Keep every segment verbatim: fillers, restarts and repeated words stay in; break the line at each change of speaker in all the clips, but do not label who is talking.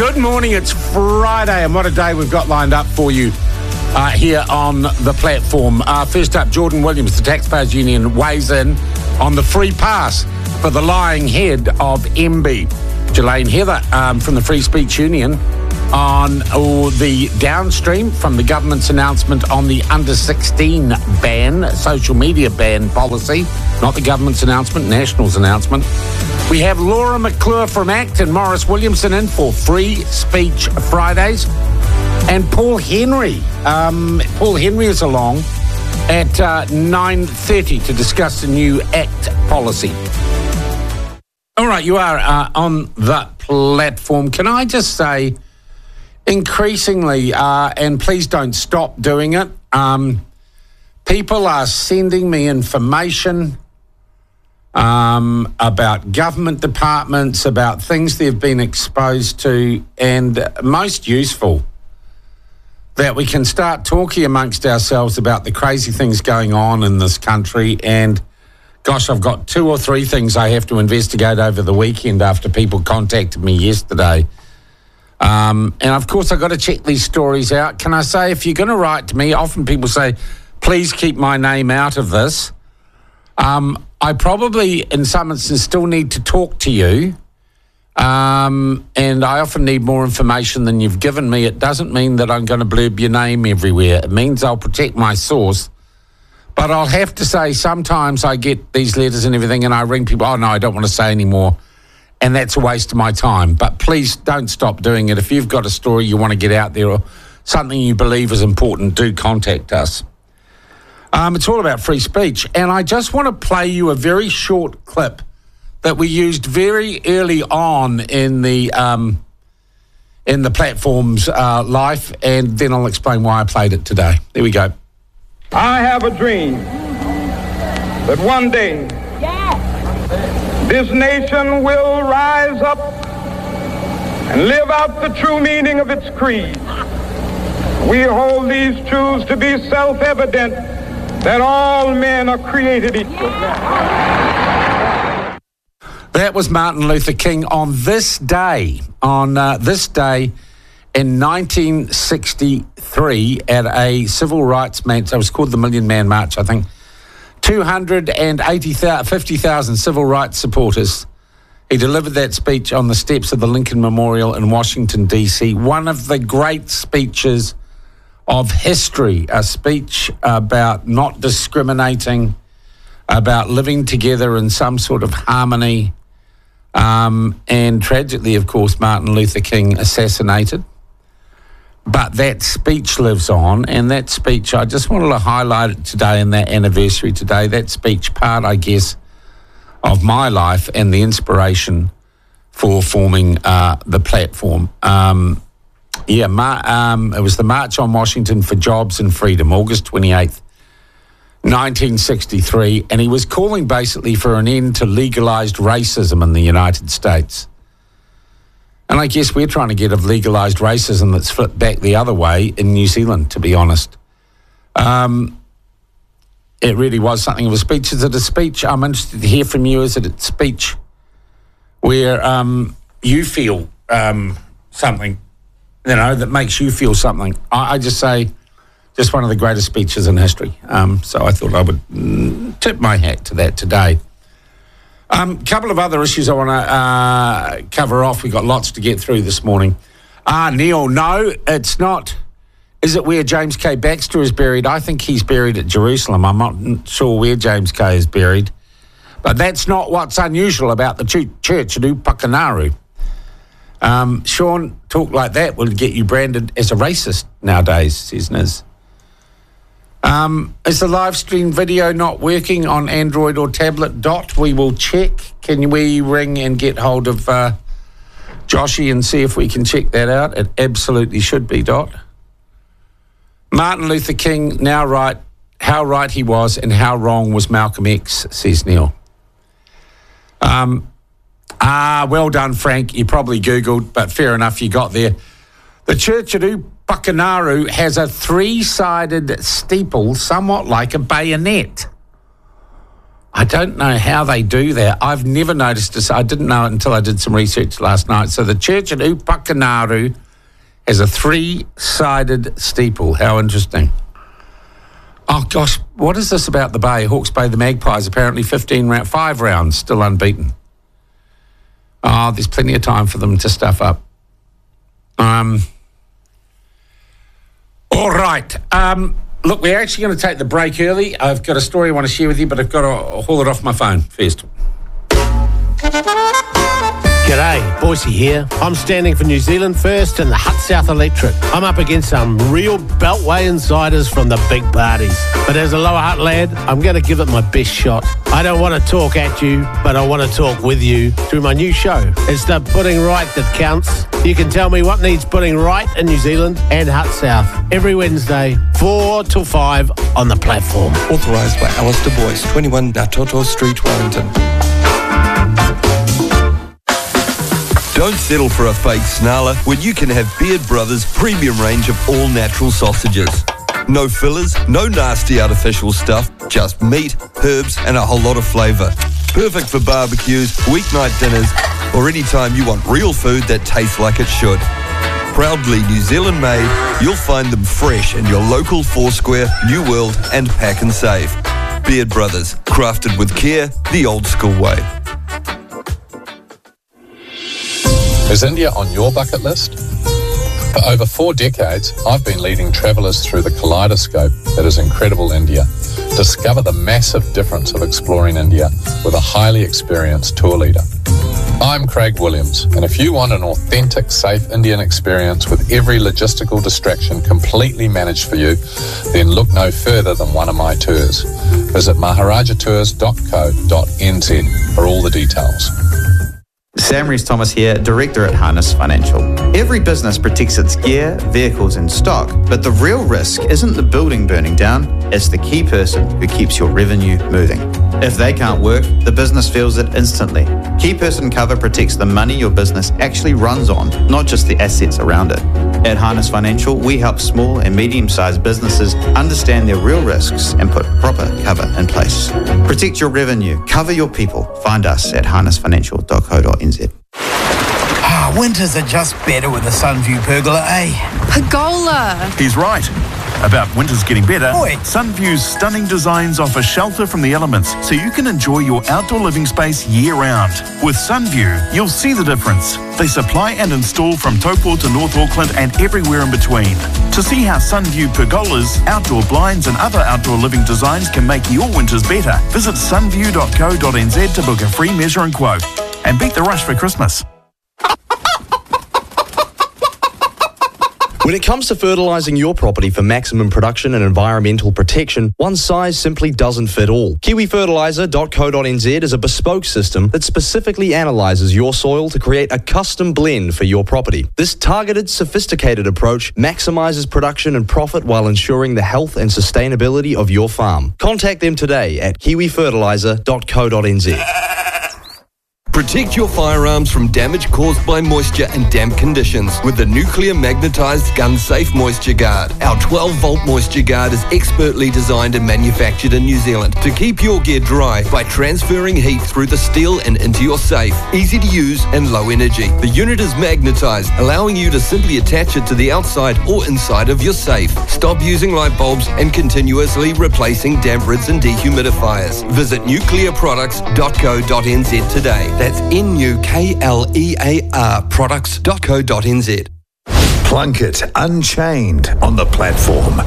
Good morning, it's Friday, and what a day we've got lined up for you uh, here on the platform. Uh, first up, Jordan Williams, the Taxpayers Union, weighs in on the free pass for the lying head of M B. Jelaine Heather um, from the Free Speech Union on oh, the downstream from the government's announcement on the under sixteen ban, social media ban policy. Not the government's announcement, National's announcement. We have Laura McClure from ACT and Morris Williamson in for Free Speech Fridays. And Paul Henry. Um, Paul Henry is along at uh, nine thirty to discuss the new ACT policy. All right, you are uh, on the platform. Can I just say, increasingly, uh, and please don't stop doing it, um, people are sending me information um, about government departments, about things they've been exposed to, and most useful, that we can start talking amongst ourselves about the crazy things going on in this country. And gosh, I've got two or three things I have to investigate over the weekend after people contacted me yesterday. Um, and of course, I've got to check these stories out. Can I say, if you're going to write to me, often people say, please keep my name out of this. Um, I probably, in some instances, still need to talk to you. Um, and I often need more information than you've given me. It doesn't mean that I'm going to blurb your name everywhere. It means I'll protect my source. But I'll have to say, sometimes I get these letters and everything, and I ring people, oh, no, I don't want to say anymore. And that's a waste of my time. But please don't stop doing it. If you've got a story you want to get out there or something you believe is important, do contact us. Um, it's all about free speech. And I just want to play you a very short clip that we used very early on in the um, in the platform's uh, life, and then I'll explain why I played it today. There we go.
I have a dream that one day this nation will rise up and live out the true meaning of its creed. We hold these truths to be self-evident, that all men are created equal.
That was Martin Luther King on this day, on uh, this day in nineteen sixty-three at a civil rights march. It was called the Million Man March, I think. two hundred fifty thousand civil rights supporters. He delivered that speech on the steps of the Lincoln Memorial in Washington, D C. One of the great speeches of history, a speech about not discriminating, about living together in some sort of harmony. Um, and tragically, of course, Martin Luther King assassinated. But that speech lives on, and that speech, I just wanted to highlight it today in that anniversary today. That speech, part, I guess, of my life and the inspiration for forming uh, the platform. Um, yeah, mar- um, it was the March on Washington for Jobs and Freedom, August twenty-eighth, nineteen sixty-three, and he was calling basically for an end to legalised racism in the United States. And I guess we're trying to get a legalised racism that's flipped back the other way in New Zealand, to be honest. Um, it really was something of a speech. Is it a speech? I'm interested to hear from you. Is it a speech where um, you feel um, something, you know, that makes you feel something? I, I just say, just one of the greatest speeches in history. Um, so I thought I would mm, tip my hat to that today. A um, couple of other issues I want to uh, cover off. We've got lots to get through this morning. Ah, uh, Neil, no, it's not. Is it where James K. Baxter is buried? I think he's buried at Jerusalem. I'm not sure where James K. is buried. But that's not what's unusual about the ch- church at Upakanaru. Um, Sean, talk like that will get you branded as a racist nowadays, says Niz. Um, is the live stream video not working on Android or tablet? Dot, we will check. Can we ring and get hold of uh, Joshy and see if we can check that out? It absolutely should be, Dot. Martin Luther King, now right, how right he was and how wrong was Malcolm X, says Neil. Um, ah, well done, Frank. You probably Googled, but fair enough, you got there. The church at Upakanaru has a three-sided steeple, somewhat like a bayonet. I don't know how they do that. I've never noticed this. I didn't know it until I did some research last night. So the church at Upakanaru has a three-sided steeple. How interesting. Oh, gosh, what is this about the Bay? Hawke's Bay, the Magpies, apparently fifteen round, five rounds, still unbeaten. Oh, there's plenty of time for them to stuff up. Um. All right. Um, look, we're actually going to take the break early. I've got a story I want to share with you, but I've got to haul it off my phone first.
G'day, Boise here. I'm standing for New Zealand First and the Hut South Electric. I'm up against some real Beltway insiders from the big parties. But as a Lower Hutt lad, I'm going to give it my best shot. I don't want to talk at you, but I want to talk with you through my new show. It's the Putting Right that counts. You can tell me what needs putting right in New Zealand and Hut South every Wednesday, four till five on the platform.
Authorised by Alistair Boyce, twenty-one Natoto Street, Wellington.
Don't settle for a fake snarler when you can have Beard Brothers' premium range of all-natural sausages. No fillers, no nasty artificial stuff, just meat, herbs and a whole lot of flavour. Perfect for barbecues, weeknight dinners or any time you want real food that tastes like it should. Proudly New Zealand made, you'll find them fresh in your local Foursquare, New World and Pack and Save. Beard Brothers, crafted with care, the old school way.
Is India on your bucket list? For over four decades, I've been leading travellers through the kaleidoscope that is incredible India. Discover the massive difference of exploring India with a highly experienced tour leader. I'm Craig Williams, and if you want an authentic, safe Indian experience with every logistical distraction completely managed for you, then look no further than one of my tours. Visit maharaja tours dot co dot n z for all the details.
Sam Rees-Thomas here, Director at Harness Financial. Every business protects its gear, vehicles and stock, but the real risk isn't the building burning down, it's the key person who keeps your revenue moving. If they can't work, the business feels it instantly. Key person cover protects the money your business actually runs on, not just the assets around it. At Harness Financial, we help small and medium-sized businesses understand their real risks and put proper cover in place. Protect your revenue, cover your people. Find us at harness financial dot co dot n z.
Ah, winters are just better with a Sunview pergola, eh?
Pergola!
He's right. About winters getting better,
Oi.
Sunview's stunning designs offer shelter from the elements so you can enjoy your outdoor living space year-round. With Sunview, you'll see the difference. They supply and install from Taupo to North Auckland and everywhere in between. To see how Sunview pergolas, outdoor blinds and other outdoor living designs can make your winters better, visit sunview dot co dot n z to book a free measure and quote. And beat the rush for Christmas.
When it comes to fertilising your property for maximum production and environmental protection, one size simply doesn't fit all. kiwi fertiliser dot co dot n z is a bespoke system that specifically analyses your soil to create a custom blend for your property. This targeted, sophisticated approach maximises production and profit while ensuring the health and sustainability of your farm. Contact them today at kiwi fertiliser dot co dot n z.
Protect your firearms from damage caused by moisture and damp conditions with the nuclear magnetized gun safe moisture guard. Our twelve volt moisture guard is expertly designed and manufactured in New Zealand to keep your gear dry by transferring heat through the steel and into your safe. Easy to use and low energy. The unit is magnetized, allowing you to simply attach it to the outside or inside of your safe. Stop using light bulbs and continuously replacing damp rids and dehumidifiers. Visit nuclear products dot co dot n z today. That's N U K L E A R products dot co dot n z.
Plunkett Unchained on the platform.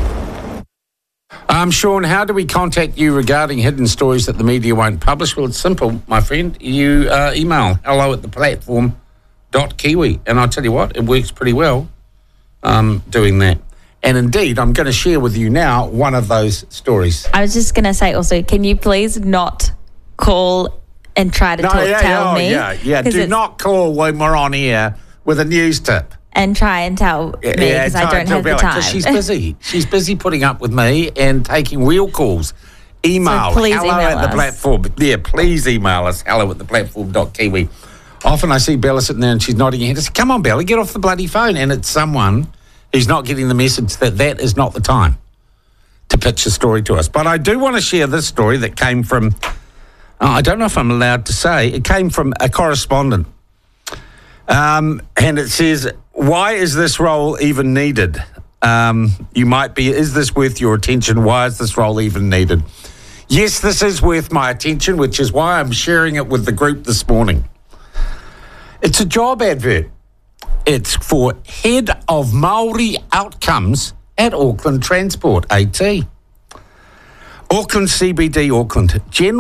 Um, Sean, how do we contact you regarding hidden stories that the media won't publish? Well, it's simple, my friend. You uh, email hello at the platform dot kiwi. And I'll tell you what, it works pretty well um, doing that. And indeed, I'm going to share with you now one of those stories.
I was just going to say also, can you please not call and try to
no,
talk,
yeah,
tell
oh,
me?
Yeah, yeah. Do not call when we're on here with a news tip.
And try and tell
yeah,
me because
yeah,
I don't have the time.
She's busy. She's busy putting up with me and taking real calls. Email,
so please
hello
email
at
us.
the platform. Yeah, please email us, hello at the platform dot kiwi. Often I see Bella sitting there and she's nodding her head. I say, come on, Bella, get off the bloody phone. And it's someone who's not getting the message that that is not the time to pitch a story to us. But I do want to share this story that came from, oh, I don't know if I'm allowed to say, it came from a correspondent. Um, and it says, why is this role even needed? Um, you might be, is this worth your attention? Why is this role even needed? Yes, this is worth my attention, which is why I'm sharing it with the group this morning. It's a job advert. It's for Head of Māori Outcomes at Auckland Transport, AT. Auckland C B D, Auckland. General